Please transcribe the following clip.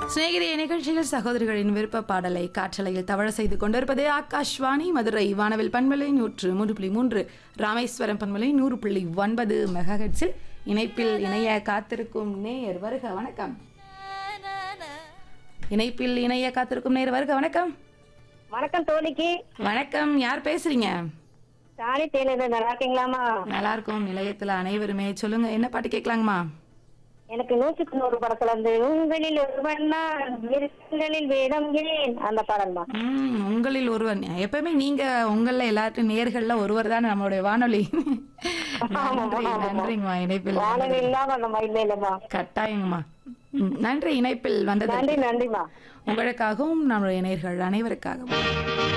சிநேகிதிய நிகழ்ச்சியில் சகோதரிகளின் விருப்ப பாடலை காற்றலையில் தவழ செய்து கொண்டிருப்பது ஆகாஷ்வாணி மதுரை வானவில் பண்பலை 103.3 ராமேஸ்வரம் பண்பலை 100.9 மெகாஹெர்ட்ஸில் இணைப்பில் இணைய காத்திருக்கும் நேயர் வருக வணக்கம். இணைப்பில் இணைய காத்திருக்கும் நேயர் வருக வணக்கம். வணக்கம் தோழிக்கு. வணக்கம், யார் பேசுறீங்க? சாணி தேனது நல்லா இருக்கீங்களாமா? நல்லா இருக்கும். நிலையத்துல அனைவருமே. சொல்லுங்க, என்ன பாட்டு கேட்கலாங்கம்மா? எனக்கு 100 படத்துல இருந்து உங்களில் ஒருவன்னா விருப்பங்களில் வேதம் ஏன் அந்த பாடல்மா. உங்களில் ஒருவர். எப்பவுமே நீங்க உங்கள எல்லாரும் நேர்கள்ல ஒருவர் தான் நம்மளுடைய வானொலி. நன்றிங்கம்மா இணைப்பில். வானொலி இல்லாம நம்ம இல்ல இல்லம்மா. கட்டாயங்கம்மா. நன்றி இணைப்பில் வந்தது. நன்றிமா. உங்களுக்காகவும் நம்முடைய நேர்கள் அனைவருக்காகவும்.